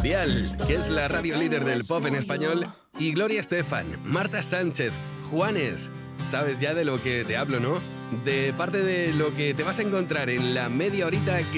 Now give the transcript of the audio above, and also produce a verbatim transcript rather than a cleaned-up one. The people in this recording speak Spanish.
Dial, que es la radio líder del pop en español, y Gloria Estefan, Marta Sánchez, Juanes. Sabes ya de lo que te hablo, ¿no? De parte de lo que te vas a encontrar en la media horita que